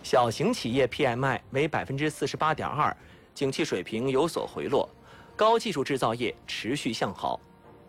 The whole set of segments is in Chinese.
小型企业 PMI 为48.2%，景气水平有所回落，高技术制造业持续向好。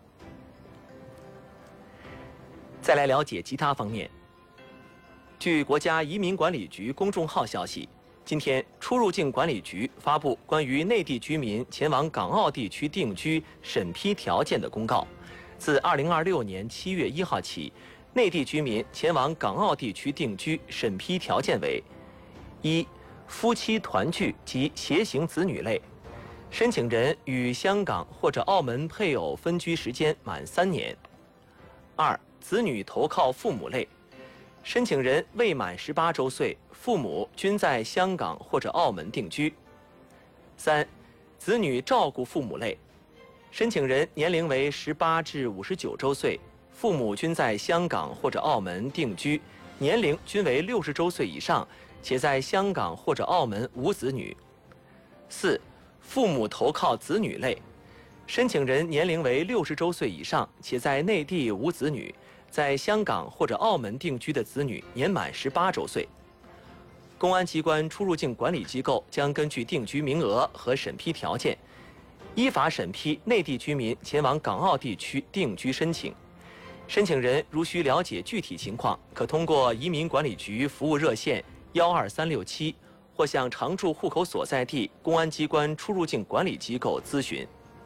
再来了解其他方面。据国家移民管理局公众号消息，今天出入境管理局发布关于内地居民前往港澳地区定居审批条件的公告。自2026年7月1号起，内地居民前往港澳地区定居审批条件为：一、夫妻团聚及携行子女类，申请人与香港或者澳门配偶分居时间满3年；二、子女投靠父母类，申请人未满18周岁，父母均在香港或者澳门定居；三、子女照顾父母类，申请人年龄为18至59周岁，父母均在香港或者澳门定居，年龄均为60周岁以上，且在香港或者澳门无子女；四、父母投靠子女类，申请人年龄为60周岁以上，且在内地无子女，在香港或者澳门定居的子女年满18周岁。公安机关出入境管理机构将根据定居名额和审批条件，依法审批内地居民前往港澳地区定居申请。申请人如需了解具体情况，可通过移民管理局服务热线12367，或向常住户口所在地公安机关出入境管理机构咨询。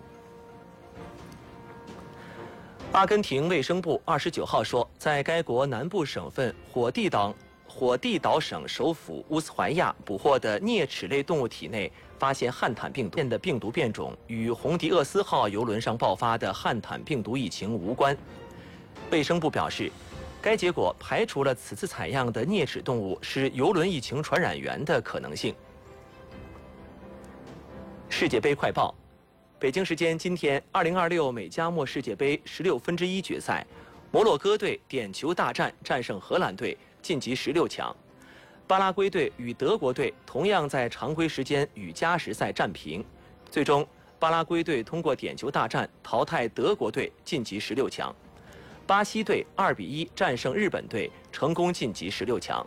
阿根廷卫生部29号说，在该国南部省份火地岛省首府乌斯怀亚捕获的啮齿类动物体内发现汉坦病毒的病毒变种与红迪厄斯号邮轮上爆发的汉坦病毒疫情无关。卫生部表示，该结果排除了此次采样的啮齿动物是邮轮疫情传染源的可能性。世界杯快报。北京时间今天，2026美加墨世界杯16分之一决赛，摩洛哥队点球大战战胜荷兰队，晋级16强。巴拉圭队与德国队同样在常规时间与加时赛战平，最终巴拉圭队通过点球大战淘汰德国队，晋级16强。巴西队2比1战胜日本队，成功晋级16强。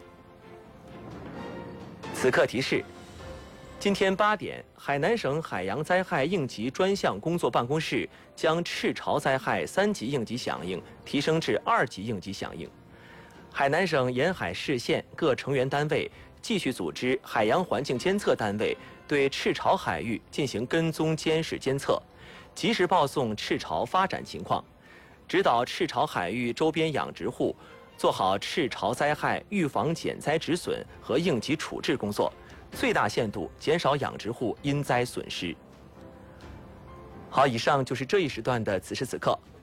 此刻提示：今天8点，海南省海洋灾害应急专项工作办公室将赤潮灾害3级应急响应提升至2级应急响应。海南省沿海市县各成员单位继续组织海洋环境监测单位对赤潮海域进行跟踪监视监测，及时报送赤潮发展情况，指导赤潮海域周边养殖户做好赤潮灾害预防减灾止损和应急处置工作，最大限度减少养殖户因灾损失。好，以上就是这一时段的此时此刻。